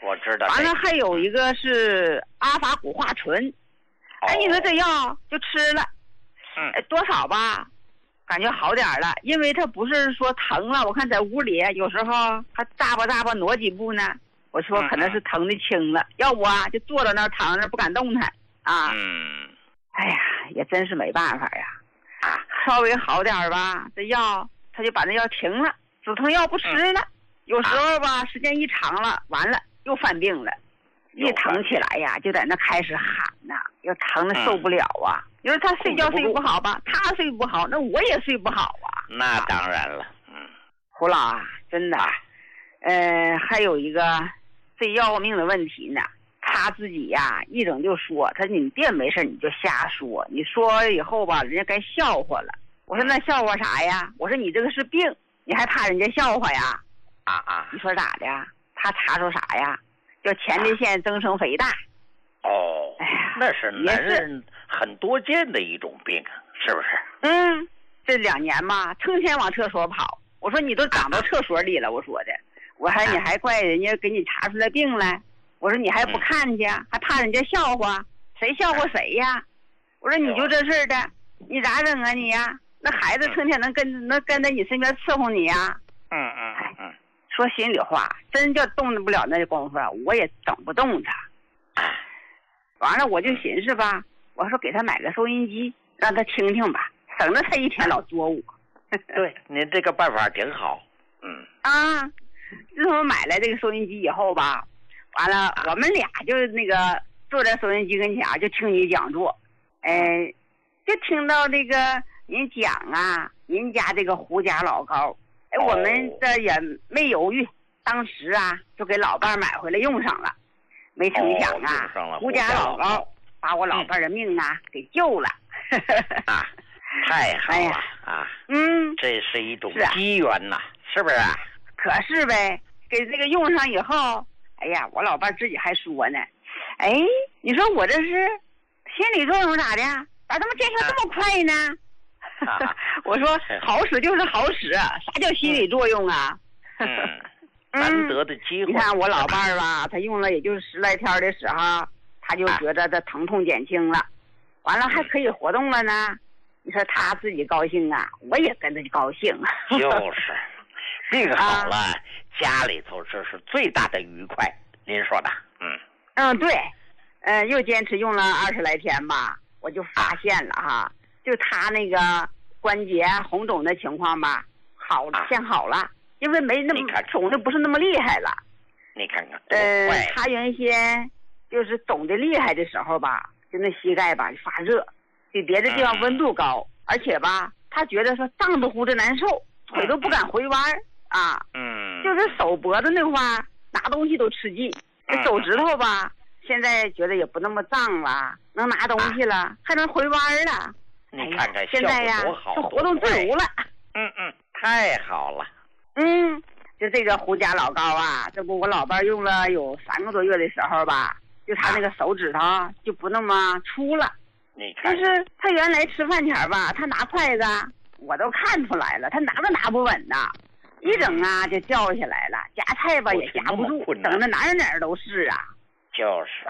我知道。 完了还有一个是阿法古化醇，哎，你说这药就吃了，多少吧，感觉好点了，因为它不是说疼了，我看在屋里有时候还扎吧挪几步呢，我说可能是疼的轻了，要不啊就坐在那儿躺着不敢动弹啊。哎呀，也真是没办法呀。稍微好点吧，这药他就把那药停了，止疼药不吃了。有时候吧，时间一长了，完了又犯病了，一疼起来呀，就在那开始喊呐，要疼的受不了啊。你说他睡觉睡不好吧，他睡不好，那我也睡不好啊。 那当然了， 胡老啊，真的，还有一个最要命的问题呢。他自己呀，一整就说，他说你别没事你就瞎说，你说以后吧，人家该笑话了。我说那笑话啥呀？我说你这个是病，你还怕人家笑话呀？你说咋的呀？他查出啥呀？叫前列腺增生肥大。哎呀， 那是男人很多见的一种病，是不是？ 这2年嘛，成天往厕所跑。我说你都长到厕所里了，我说的，我还你还怪人家给你查出来病来。我说你还不看去，还怕人家笑话，谁笑话谁呀？我说你就这事儿的，你咋整啊你呀？那孩子成天能跟在你身边伺候你呀？说心里话，真叫动不了那功夫，我也整不动他。完了我就寻思吧，我说给他买个收音机，让他听听吧，省得他一天老作我。 对，您这个办法挺好。 自从买了这个收音机以后吧。完了，我们俩就那个坐在收音机跟前就听你讲座，就听到这个您讲啊，您家这个胡家老高，我们这也没犹豫，当时啊就给老伴买回来用上了，没成想啊，胡家老高把我老伴的命啊给救了。 太好了这是一种机缘呐，是不是？ 可是呗，给这个用上以后。哎呀，我老伴自己还说呢，你说我这是心理作用咋的？咋这么见效这么快呢？我说好使就是好使，啥叫心理作用啊？ 难得的机会。 你看我老伴吧，他用了也就是10来天的时候，他就觉得这疼痛减轻了，完了还可以活动了呢。你说他自己高兴啊，我也跟着高兴。 就是病好了，家里头这是最大的愉快，您说的。 对，又坚持用了20来天吧，我就发现了哈，就他那个关节红肿的情况吧，好了，见好了，因为没那么肿的不是那么厉害了。 你看看， 他原先就是肿的厉害的时候吧，就那膝盖吧发热，比别的地方温度高，而且吧，他觉得说胀得乎的难受，腿都不敢回弯就是手脖子那块拿东西都吃劲，这手指头吧，现在觉得也不那么胀了，能拿东西了，还能回弯了。 你看看， 现在呀，就活动自如了。 太好了。 就这个胡家老高啊，这不我老伴用了有3个多月的时候吧，就他那个手指头就不那么粗了。 你看， 就是他原来吃饭前吧，他拿筷子，我都看出来了，他拿都拿不稳呐。一整啊就掉下来了，夹菜吧也夹不住，整的哪儿都是啊。 就是。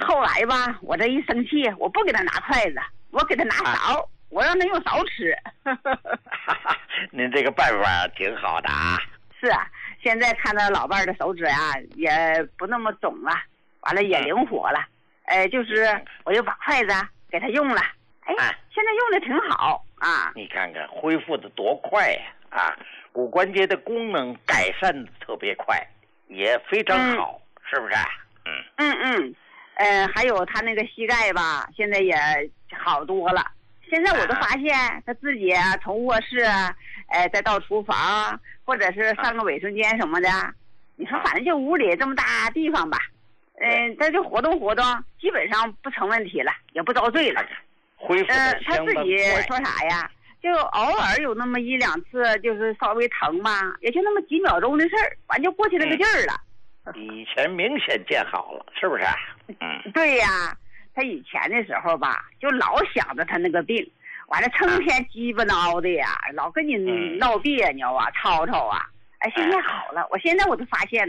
后来吧，我这一生气，我不给他拿筷子，我给他拿勺，我让他用勺吃。 您这个办法挺好的啊。 是啊，现在看到老伴的手指啊，也不那么肿了，完了也灵活了。就是我又把筷子给他用了，现在用的挺好啊。 你看看恢复的多快呀！骨关节的功能改善的特别快，也非常好，是不是？ 还有他那个膝盖吧，现在也好多了。现在我都发现他自己从卧室再到厨房，或者是上个卫生间什么的，你说反正就屋里这么大地方吧，他就活动活动，基本上不成问题了，也不遭罪了。 恢复的他自己说啥呀？就偶尔有那么1、2次，就是稍微疼嘛，也就那么几秒钟的事儿，完就过去那个劲儿了。 以前明显见好了，是不是？ 对呀，他以前的时候吧，就老想着他那个病，完了成天鸡巴挠的呀，老跟你闹别扭啊，吵吵啊。现在好了，我现在我都发现了，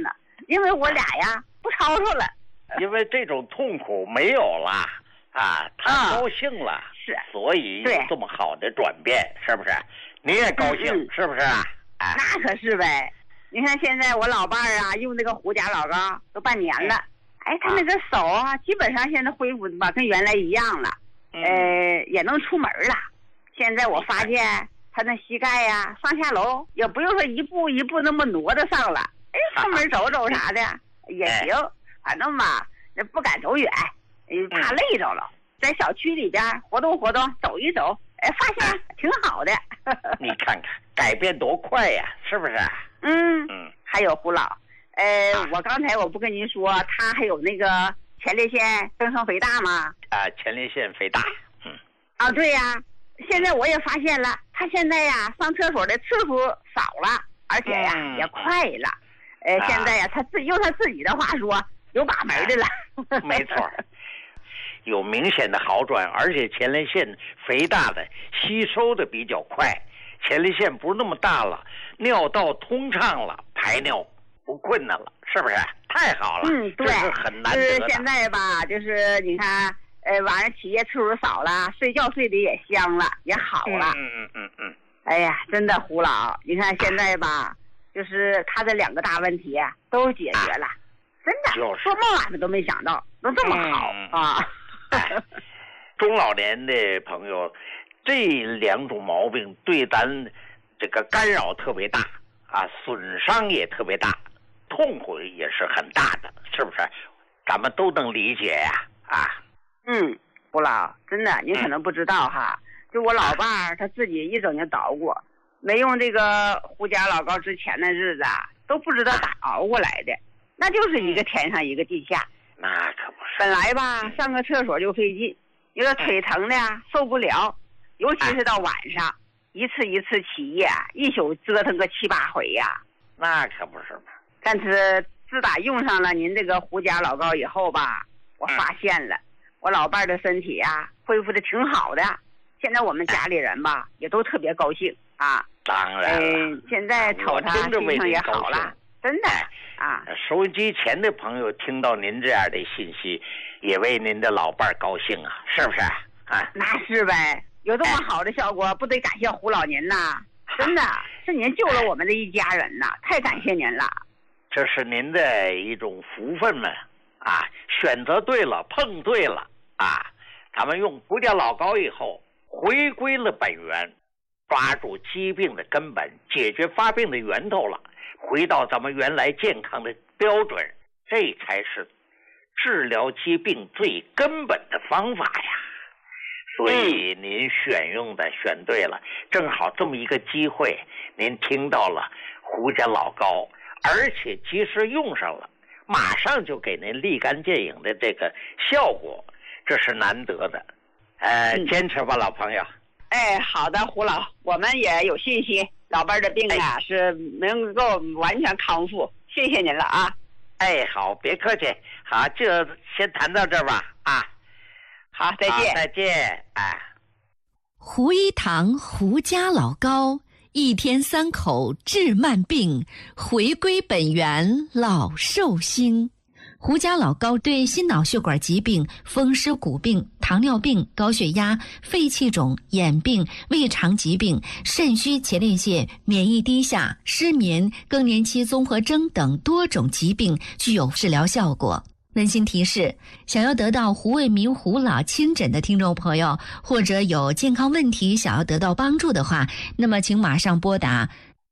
因为我俩呀不吵吵了。 因为这种痛苦没有了啊，他高兴了， 是， 所以有这么好的转变，是不是？你也高兴，是不是啊？ 那可是呗。你看现在我老伴儿啊，用这个胡家老膏都半年了，哎，他那个手啊，基本上现在恢复的吧，跟原来一样了，也能出门了。现在我发现他那膝盖呀，上下楼也不用说一步一步那么挪得上了，哎，出门走走啥的也行，反正吧，不敢走远，怕累着了，在小区里边活动活动，走一走，哎，发现挺好的。 你看看改变多快呀，是不是？ 还有胡老，我刚才我不跟您说，他还有那个前列腺增生肥大吗？ 前列腺肥大。 对呀，现在我也发现了，他现在呀上厕所的次数少了，而且呀也快了。现在呀用他自己的话说，有把门的了。 没错，有明显的好转，而且前列腺肥大的吸收的比较快。前列腺不是那么大了，尿道通畅了，排尿不困难了，是不是？太好了， 对， 这是很难得的。 就是现在吧，就是你看，晚上起夜次数少了，睡觉睡得也香了，也好了。哎呀，真的胡老，你看现在吧，就是他的2个大问题都解决了，真的， 就是做梦俺们都没想到能这么好啊！ 中老年的朋友。这2种毛病对咱这个干扰特别大啊，损伤也特别大，痛苦也是很大的，是不是？咱们都能理解呀， 胡老，真的，您可能不知道哈，就我老伴儿他自己一整就捣鼓，没用这个胡家老膏之前的日子都不知道咋熬过来的，那就是一个天上一个地下。 那可不是。 本来吧，上个厕所就费劲，有点腿疼的受不了。尤其是到晚上，一次一次起夜，一宿折腾个7、8回呀。 那可不是嘛。 但是自打用上了您这个胡家老膏以后吧，我发现了，我老伴儿的身体恢复的挺好的。现在我们家里人吧，也都特别高兴啊。 当然了。 现在瞅他心情也好了，真的啊。 收音机前的朋友听到您这样的信息，也为您的老伴儿高兴啊，是不是啊？ 那是呗。有这么好的效果，不得感谢胡老您呐！真的是您救了我们的一家人呐，太感谢您了。 这是您的一种福分们啊，选择对了，碰对了啊！咱们用胡家老膏以后，回归了本源，抓住疾病的根本，解决发病的源头了，回到咱们原来健康的标准，这才是治疗疾病最根本的方法呀。所以您选对了，正好这么一个机会，您听到了胡家老膏，而且及时用上了，马上就给您立竿见影的这个效果，这是难得的。坚持吧，老朋友。 好的，胡老，我们也有信心，老伴的病是能够完全康复，谢谢您了啊。 好，别客气，好，就先谈到这儿吧啊。 好，再见。 再见。 胡一堂胡家老膏，1天3口治慢病，回归本源老寿星。胡家老膏对心脑血管疾病、风湿骨病、糖尿病、高血压、肺气肿、眼病、胃肠疾病、肾虚前列腺、免疫低下、失眠、更年期综合征等多种疾病具有治疗效果。温馨提示，想要得到胡卫民胡老亲诊的听众朋友，或者有健康问题想要得到帮助的话，那么请马上拨打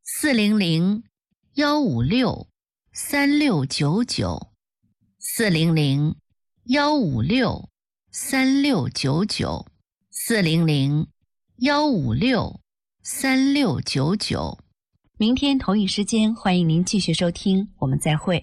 400-156-3699 400-156-3699 400-156-3699。明天同一时间，欢迎您继续收听，我们再会。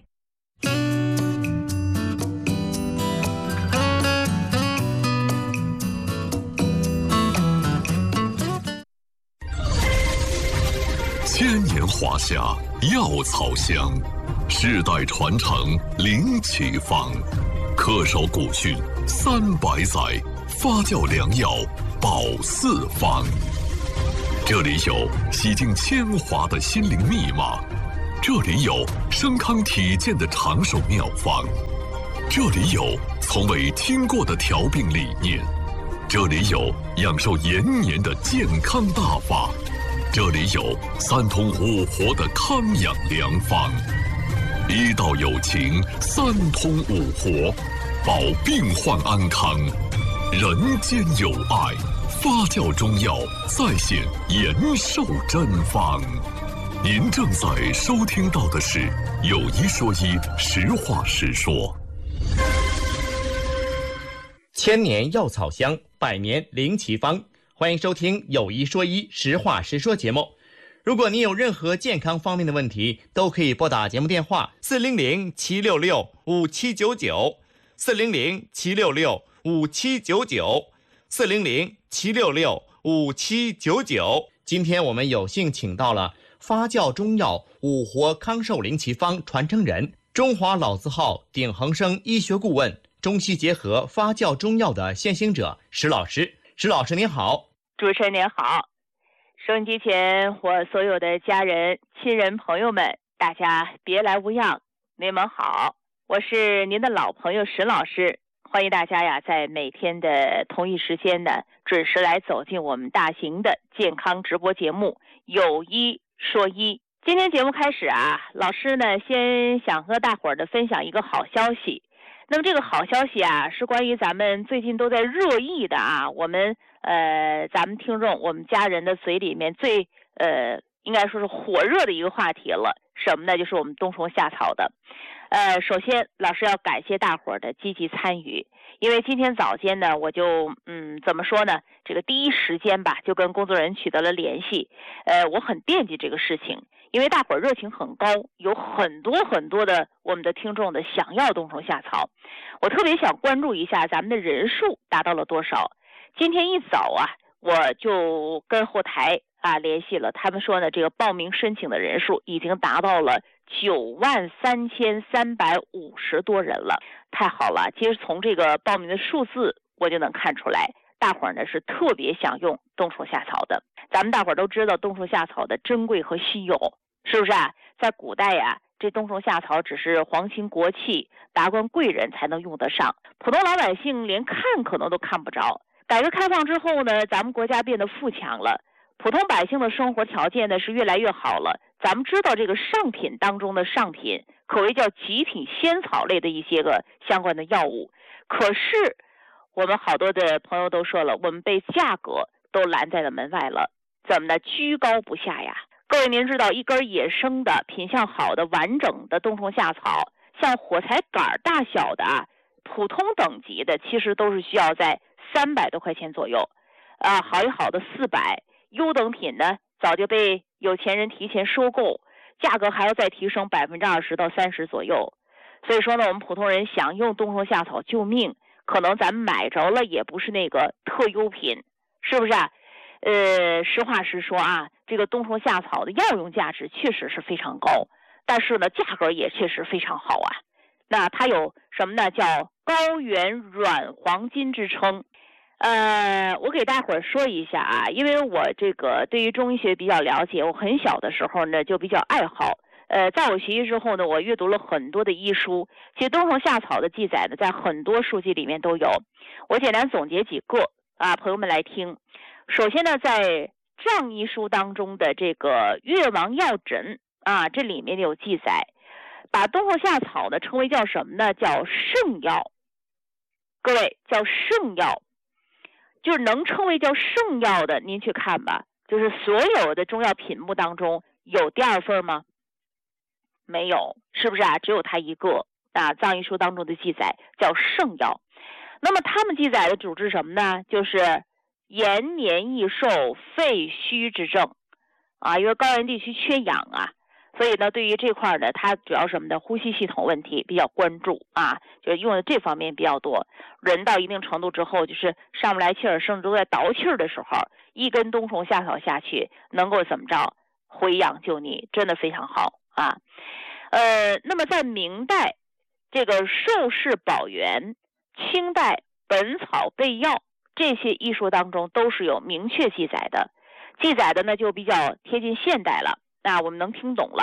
千年华夏，药草香；世代传承，灵启方。恪守古训300载，发酵良药，保四方。这里有洗净铅华的心灵密码， 这里有升康体健的长寿妙方，这里有从未听过的调病理念，这里有养寿延年的健康大法，这里有三通五活的康养良方。医道有情，三通五活，保病患安康，人间有爱。发酵中药再现延寿真方。您正在收听到的是有一说一，实话实说。 千年药草香，百年灵奇方。欢迎收听有一说一，实话实说节目。如果你有任何健康方面的问题，都可以拨打节目电话400-766-5799，400-766-5799，400-766-5799。今天我们有幸请到了发酵中药五活康寿灵奇方传承人，中华老字号鼎恒生医学顾问，中西结合发酵中药的先行者石老师。石老师您好。 主持人您好，收音机前我所有的家人、亲人、朋友们，大家别来无恙，你们好，我是您的老朋友石老师，欢迎大家呀，在每天的同一时间呢，准时来走进我们大型的健康直播节目有一说一。今天节目开始啊，老师呢先想和大伙儿的分享一个好消息。那么这个好消息啊，是关于咱们最近都在热议的啊，我们咱们听众我们家人的嘴里面最应该说是火热的一个话题了，什么呢？就是我们冬虫夏草的。首先老师要感谢大伙儿的积极参与，因为今天早间呢，我就怎么说呢，这个第一时间吧，就跟工作人员取得了联系。我很惦记这个事情，因为大伙儿热情很高，有很多很多的我们的听众的想要冬虫夏草，我特别想关注一下咱们的人数达到了多少。今天一早啊，我就跟后台联系了，他们说呢，这个报名申请的人数已经达到了93350多人了，太好了！其实从这个报名的数字我就能看出来，大伙儿呢是特别想用冬虫夏草的。咱们大伙儿都知道冬虫夏草的珍贵和稀有，是不是啊？在古代呀，这冬虫夏草只是皇亲国戚、达官贵人才能用得上，普通老百姓连看可能都看不着。改革开放之后呢，咱们国家变得富强了，普通百姓的生活条件呢是越来越好了。咱们知道这个上品当中的上品，可谓叫极品仙草类的一些个相关的药物。可是我们好多的朋友都说了，我们被价格都拦在了门外了，怎么呢？居高不下呀！各位您知道，一根野生的品相好的完整的冬虫夏草，像火柴杆大小的普通等级的，其实都是需要在300多块钱左右，好一好的400，优等品呢早就被有钱人提前收购，价格还要再提升20%到30%左右。所以说呢，我们普通人想用冬虫夏草救命，可能咱们买着了也不是那个特优品，是不是啊？实话实说啊，这个冬虫夏草的药用价值确实是非常高，但是呢，价格也确实非常好啊。那它有什么呢？叫高原软黄金之称。我给大伙儿说一下啊，因为我这个对于中医学比较了解，我很小的时候呢就比较爱好。在我学习之后呢，我阅读了很多的医书，其实冬虫夏草的记载呢，在很多书籍里面都有。我简单总结几个朋友们来听。首先呢，在藏医书当中的这个《越王药诊》这里面有记载，把冬虫夏草呢称为叫什么呢？叫圣药。各位，叫圣药，就是能称为叫圣药的，您去看吧，就是所有的中药品目当中有第二份吗？没有，是不是啊？只有它一个藏医书当中的记载叫圣药。那么他们记载的主治什么呢？就是延年益寿、肺虚之症因为高原地区缺氧所以呢，对于这块呢，它主要什么呢？呼吸系统问题比较关注就是用的这方面比较多。人到一定程度之后，就是上不来气儿，甚至都在倒气儿的时候，一根冬虫夏草下去，能够怎么着？回氧救逆，真的非常好那么在明代，这个《寿氏宝源》、清代《本草备药》这些医书当中都是有明确记载的，记载的呢就比较贴近现代了。我们能听懂了。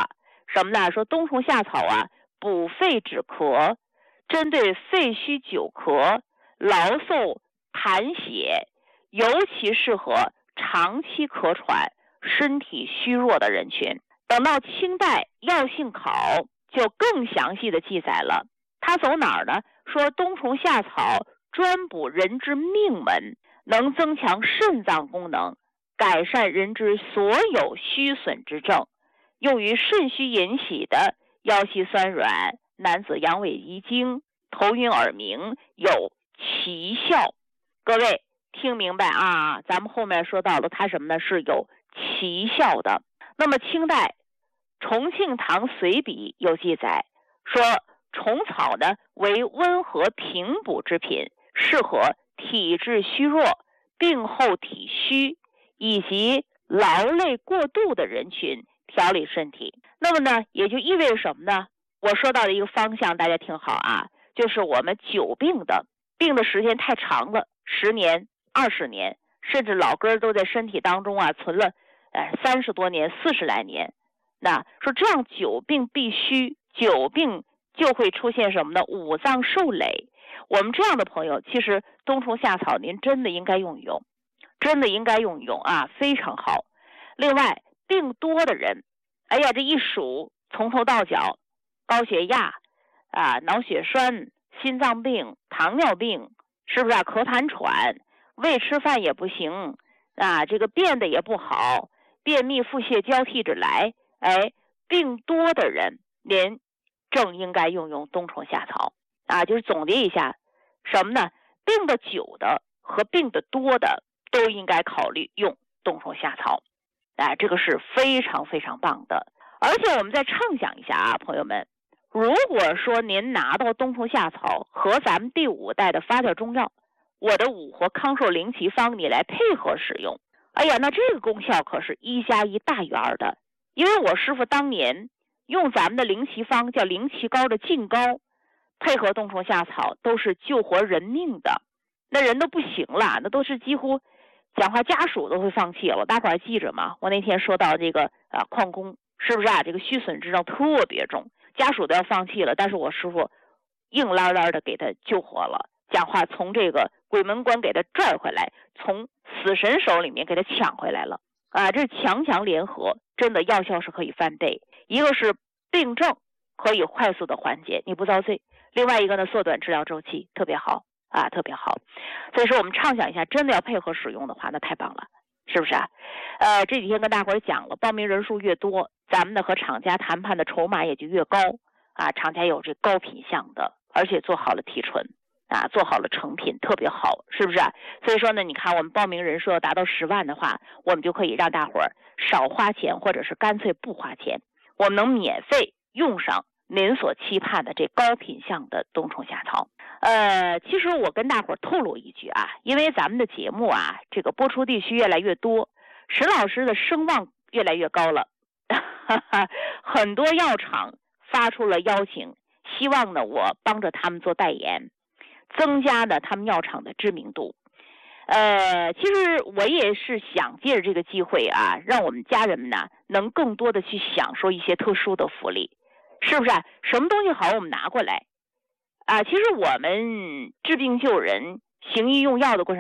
什么呢？说冬虫夏草啊，补肺止咳，针对肺虚久咳、劳嗽、痰血，尤其适合长期咳喘、身体虚弱的人群。等到清代药性考就更详细的记载了，它走哪儿呢？说冬虫夏草专补人之命门，能增强肾脏功能，改善人之所有虚损之症，用于肾虚引起的腰膝酸软、男子阳痿遗精、头晕耳鸣，有奇效。各位听明白啊？咱们后面说到了它什么呢？是有奇效的。那么清代重庆堂随笔有记载说，虫草呢为温和平补之品，适合体质虚弱、病后体虚以及劳累过度的人群调理身体。那么呢，也就意味着什么呢？我说到的一个方向，大家听好啊，就是我们久病的时间太长了，10年、20年，甚至老根都在身体当中啊存了30多年、40来年。那说这样久病必虚，久病就会出现什么呢？五脏受累。我们这样的朋友，其实冬虫夏草您真的应该用一用，真的应该用一用啊，非常好。另外，病多的人，哎呀，这一数从头到脚，高血压啊、脑血栓、心脏病、糖尿病，是不是啊？咳痰喘，胃吃饭也不行啊，这个便的也不好，便秘、腹泻交替着来。病多的人您正应该用冬虫夏草啊。就是总结一下什么呢？病的久的和病的多的都应该考虑用冬虫夏草，这个是非常非常棒的。而且我们再畅想一下啊，朋友们，如果说您拿到冬虫夏草和咱们第5代的发酵中药我的五活康寿灵奇方你来配合使用，哎呀，那这个功效可是1+1大于2的。因为我师傅当年用咱们的灵奇方叫灵奇膏的净膏，配合冬虫夏草都是救活人命的，那人都不行了，那都是几乎讲话家属都会放弃了。大伙儿记着嘛，我那天说到这个矿工是不是啊？这个虚损之症特别重，家属都要放弃了，但是我师傅硬拉拉的给他救活了，讲话从这个鬼门关给他拽回来，从死神手里面给他抢回来了啊！这强强联合，真的药效是可以翻倍。一个是病症可以快速的缓解，你不遭罪；另外一个呢，缩短治疗周期，特别好啊，特别好。所以说我们畅想一下，真的要配合使用的话，那太棒了，是不是啊？这几天跟大伙儿讲了，报名人数越多，咱们呢和厂家谈判的筹码也就越高啊。厂家有这高品相的，而且做好了提纯啊，做好了成品，特别好，是不是啊？所以说呢，你看我们报名人数要达到10万的话，我们就可以让大伙儿少花钱，或者是干脆不花钱，我们能免费用上您所期盼的这高品相的冬虫夏草。其实我跟大伙儿透露一句啊，因为咱们的节目啊，这个播出地区越来越多，沈老师的声望越来越高了，很多药厂发出了邀请，希望呢我帮着他们做代言，增加呢他们药厂的知名度。其实我也是想借着这个机会啊，让我们家人们呢能更多的去享受一些特殊的福利，是不是啊？什么东西好我们拿过来啊？其实我们治病救人、行医用药的过程